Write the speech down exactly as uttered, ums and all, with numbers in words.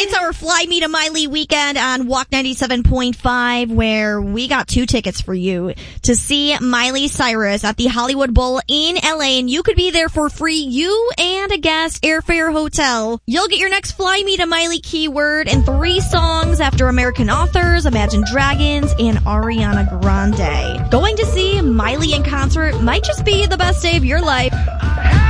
It's our Fly Me to Miley weekend on Walk ninety-seven point five, where we got two tickets for you to see Miley Cyrus at the Hollywood Bowl in L A, and you could be there for free, you and a guest, airfare, hotel. You'll get your next Fly Me to Miley keyword and three songs after American Authors, Imagine Dragons, and Ariana Grande. Going to see Miley in concert might just be the best day of your life.